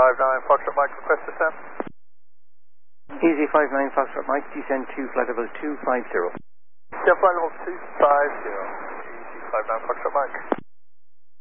59 Foxtrot Mike, request descent. Easy 59 Foxtrot Mike, descend to flight level 250. Yeah, flight level 250. Easy 59 Foxtrot Mike.